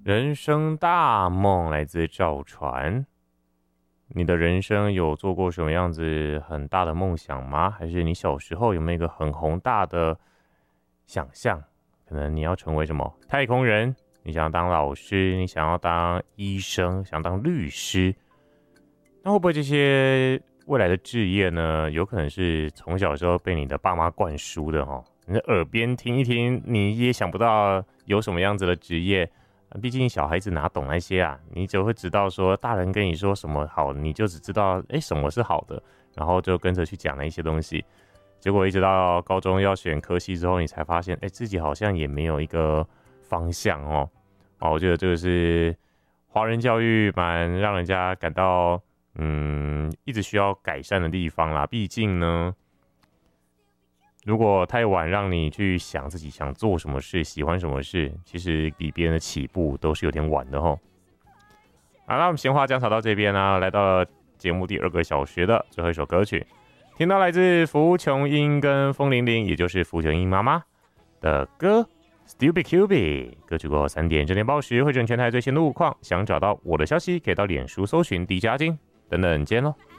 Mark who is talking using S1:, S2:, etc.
S1: 人生大梦来自赵传。你的人生有做过什么样子很大的梦想吗？还是你小时候有没有一个很宏大的想象？可能你要成为什么太空人，你想要当老师，你想要当医生，想当律师。那会不会这些未来的志业呢，有可能是从小时候被你的爸妈灌输的哦？你的耳边听一听，你也想不到有什么样子的职业。毕竟小孩子哪懂那些啊，你只会知道说大人跟你说什么好，你就只知道什么是好的，然后就跟着去讲那些东西。结果一直到高中要选科系之后，你才发现自己好像也没有一个方向哦。我觉得这个是华人教育蛮让人家感到一直需要改善的地方啦。毕竟呢，如果太晚让你去想自己想做什么事、喜欢什么事，其实比别人的起步都是有点晚的吼。好，那我们闲话讲吵到这边啊，来到了节目第2个小时的最后一首歌曲，听到来自福琼英跟风铃铃，也就是福琼英妈妈的歌《Stupid Cupid》。歌曲过后3点，整点报时会整全台最新路况。想找到我的消息，可以到脸书搜寻迪加金等等见喽。